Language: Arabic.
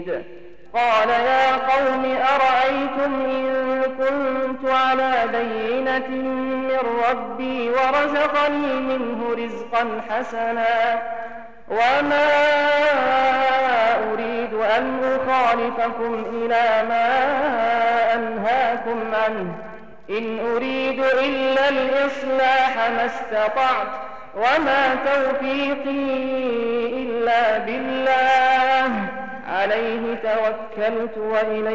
قال يا قوم أرأيتم إن كنت على بينة من ربي ورزقني منه رزقا حسنا وما أريد أن أخالفكم إلى ما أنهاكم عنه إن أريد إلا الإصلاح ما استطعت وما توفيقي إلا بالله عليه توكلت وإليه